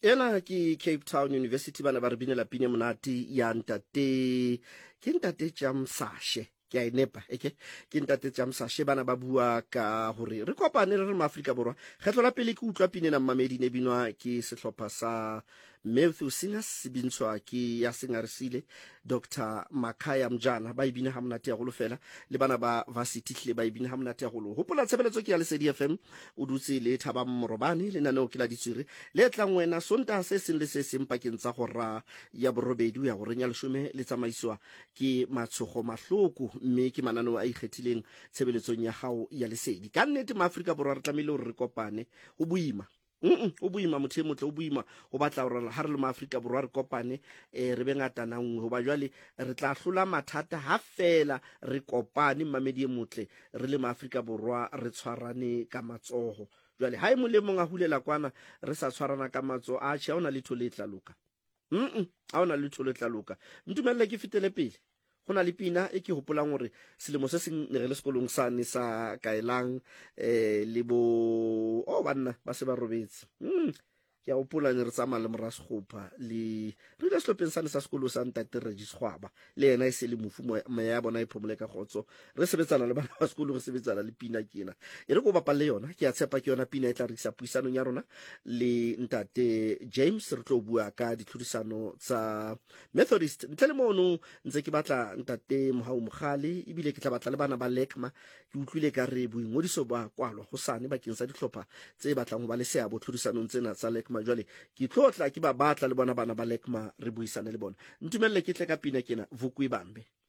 ena ke Cape Town University bana ba re binela pine monate ya ntate ke ntate Jamsashe ke a inepa ke ntate Jamsashe bana ba bua ka hore re kopane re Afrika Borwa kgetlo la pele ke utlwa pine na mamedi ne binwa ke sehlopha sa Matthew Singers sibintshwa ke ya Singarisile Dr Makaya Mjana ba ibine ha monate ya go lofela le bana ba varsity hle ba ibine ha monate ya go lo hopola tshebeletso ke ya Lesedi FM o dutse le Thaba Morobane le nane o ke la ditswire le tlang wena sonta se seng le se seng pakeng tsa gora ya borobedi ya go renya leshome le tsamaiswa ke Matshogo Mahloko mme ke manano a ikgethileng tshebeletsong ya hao ya Lesedi ka nnete Maafrika Borwa re tlamile hore re kopane o buima o buima motho motle o buima o batla hore ha re le Maafrika Borwa re kopane re be ngata na nngwe hoba jwale re tla hlola mathata ha fela re kopane mamedi e motle re le Maafrika Borwa re tshwarane ka matsoho jwale ha e mo le mong a hulela kwana re sa tshwarana ka matsoho a tshia ona le thole tla loka a ona le thole tla loka ntumelle ke fitele pele gona le pina e ke hopolang hore selemo se seng ne re le sekolong sane sa Kaelang le bo banna ba se ba robetse ke a hopola ne re tsamaya le Morasgopa le re le sehlopeng sane sa sekolo sa ntate Regis Khwaba le yena e se le mofu mo ya bona e phomole ka khotso re sebetsana le bana ba sekolo re sebetsana le pina kena e re go bapa le yona ke a tshepa ke yona pina e tla re isa puisanong ya rona le ntate James re tlo bua ka ditlhodisano tsa Methodist ntle le mono ntse ke batla ntate Mohau Mogale ebile ke tla batla le bana ba Lekma ke utlwile ka re boingodiso ba kwalwa go sane bakeng sa dihlopha tse batlang go ba le seabo tlhodisanong tsena tsa Lekma jwale ke tlotla ke ba batla le bona bana ba Lekma re buisane le bona ntumelle ke tle ka pina kena Vukwi Bambe